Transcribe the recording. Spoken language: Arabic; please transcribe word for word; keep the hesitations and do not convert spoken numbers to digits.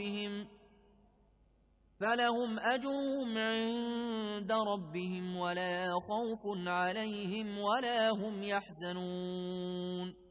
ربهم فلهم أجرهم عند ربهم ولا خوف عليهم ولا هم يحزنون